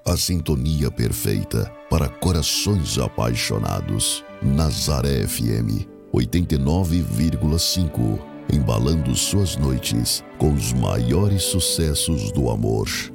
A sintonia perfeita para corações apaixonados. Nazaré FM 89,5. Embalando suas noites com os maiores sucessos do amor.